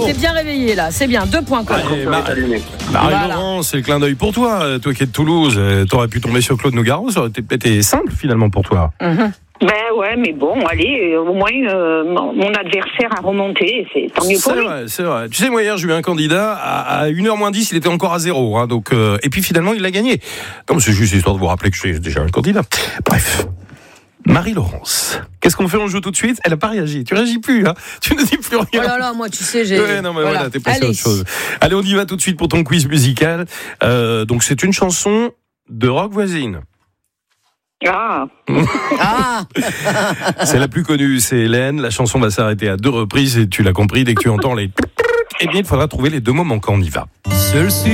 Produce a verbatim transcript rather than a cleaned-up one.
t'es bien réveillé là, c'est bien, deux points quand même. Allez, Mar- Voilà. Marie-Laurent, c'est le clin d'œil pour toi. Toi qui es de Toulouse, euh, t'aurais pu tomber sur Claude Nougaro, ça aurait été peut-être été simple finalement pour toi. Mhm. Ben ouais, mais bon, allez, euh, au moins euh, mon, mon adversaire a remonté, c'est tant mieux pour C'est lui. vrai, c'est vrai. Tu sais, moi hier, j'ai eu un candidat à, à une heure moins dix, il était encore à zéro. Hein, donc, euh, et puis finalement, il l'a gagné. Non, c'est juste histoire de vous rappeler que je suis déjà un candidat. Bref. Marie-Laurence, qu'est-ce qu'on fait? On joue tout de suite? Elle n'a pas réagi. Tu réagis plus, hein? Tu ne dis plus rien. Oh là là, moi tu sais, j'ai. Ouais, non, mais voilà, voilà. t'es passé à Allez. autre chose. Allez, on y va tout de suite pour ton quiz musical. Euh, donc, c'est une chanson de rock voisine. Ah, Ah, C'est la plus connue, c'est Hélène. La chanson va s'arrêter à deux reprises et tu l'as compris, dès que tu entends les... Eh bien, il faudra trouver les deux mots manquants. On y va. Seul